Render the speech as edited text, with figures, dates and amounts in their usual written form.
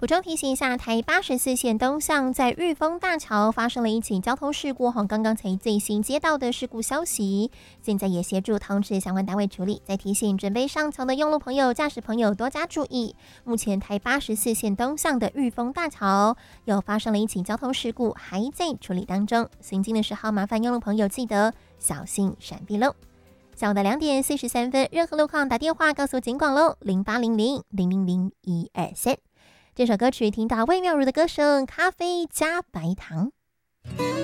补充提醒一下，台84线东向在裕丰大桥发生了一起交通事故，刚刚才最新接到的事故消息，现在也协助通知相关单位处理。再提醒准备上桥的用路朋友、驾驶朋友多加注意，目前台84线东向的裕丰大桥又发生了一起交通事故，还在处理当中。行进的时候，麻烦用路朋友记得小心闪避喽。下午的2点43分，任何路况打电话告诉警广喽，0800-000-123。这首歌曲听到魏妙如的歌声《咖啡加白糖》。